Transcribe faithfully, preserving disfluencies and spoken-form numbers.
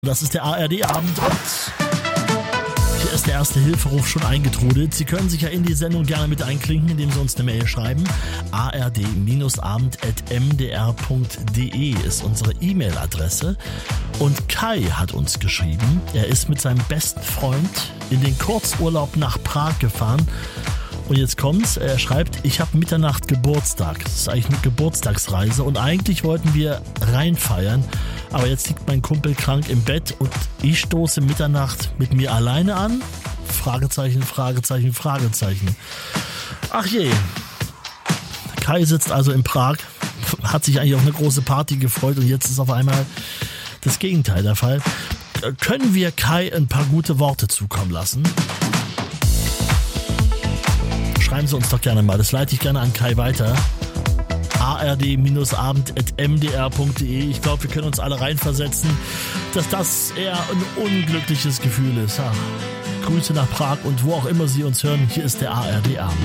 Das ist der A R D-Abend und hier ist der erste Hilferuf schon eingetrudelt. Sie können sich ja in die Sendung gerne mit einklinken, indem Sie uns eine Mail schreiben. a r d abend at m d r punkt d e ist unsere E-Mail-Adresse. Und Kai hat uns geschrieben, er ist mit seinem besten Freund in den Kurzurlaub nach Prag gefahren. Und jetzt kommt's, er schreibt, ich habe Mitternacht Geburtstag. Das ist eigentlich eine Geburtstagsreise und eigentlich wollten wir reinfeiern. Aber jetzt liegt mein Kumpel krank im Bett und ich stoße Mitternacht mit mir alleine an? Fragezeichen, Fragezeichen, Fragezeichen. Ach je. Kai sitzt also in Prag, hat sich eigentlich auf eine große Party gefreut und jetzt ist auf einmal das Gegenteil der Fall. Können wir Kai ein paar gute Worte zukommen lassen? Schreiben Sie uns doch gerne mal, das leite ich gerne an Kai weiter. a r d abend at m d r punkt d e. Ich glaube, wir können uns alle reinversetzen, dass das eher ein unglückliches Gefühl ist. Ja. Grüße nach Prag und wo auch immer Sie uns hören, hier ist der A R D-Abend.